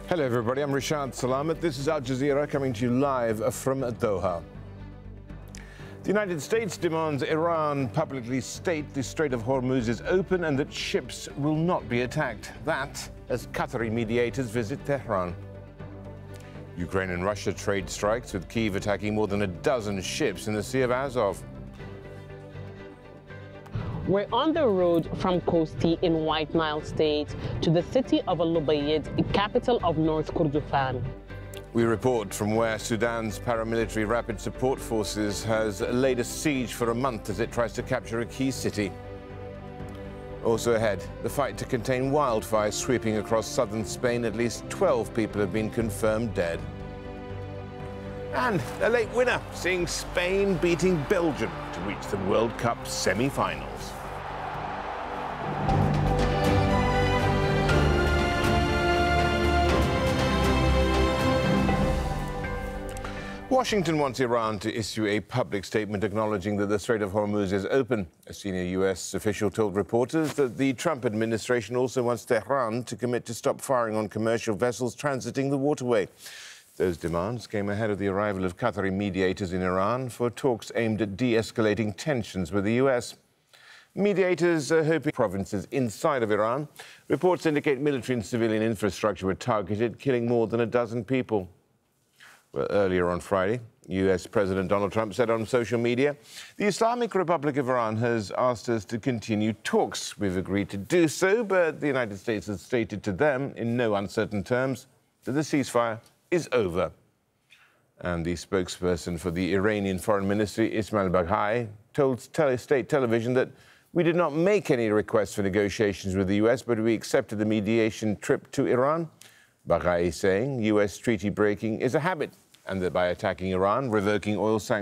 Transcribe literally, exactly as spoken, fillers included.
Hello everybody, I'm Rishad Salamat. This is Al Jazeera coming to you live from Doha. The United States demands Iran publicly state the Strait of Hormuz is open and that ships will not be attacked. That as Qatari mediators visit Tehran. Ukraine and Russia trade strikes, with Kyiv attacking more than a dozen ships in the Sea of Azov. We're on the road from Kosti in White Nile State to the city of Al-Lubayid, capital of North Kordofan. We report from where Sudan's paramilitary Rapid Support Forces has laid a siege for a month as it tries to capture a key city. Also ahead, the fight to contain wildfires sweeping across southern Spain. At least twelve people have been confirmed dead. And a late winner, seeing Spain beating Belgium to reach the World Cup semi-finals. Washington wants Iran to issue a public statement acknowledging that the Strait of Hormuz is open. A senior U S official told reporters that the Trump administration also wants Tehran to commit to stop firing on commercial vessels transiting the waterway. Those demands came ahead of the arrival of Qatari mediators in Iran for talks aimed at de-escalating tensions with the U S. Mediators are hoping provinces inside of Iran. Reports indicate military and civilian infrastructure were targeted, killing more than a dozen people. Well, earlier on Friday, U S President Donald Trump said on social media, "The Islamic Republic of Iran has asked us to continue talks. We've agreed to do so, but the United States has stated to them in no uncertain terms that the ceasefire is over." And the spokesperson for the Iranian Foreign Ministry, Ismail Baghai, told tele state television that we did not make any requests for negotiations with the U S, but we accepted the mediation trip to Iran. Baghai is saying U S treaty breaking is a habit, and that by attacking Iran, revoking oil sanctions,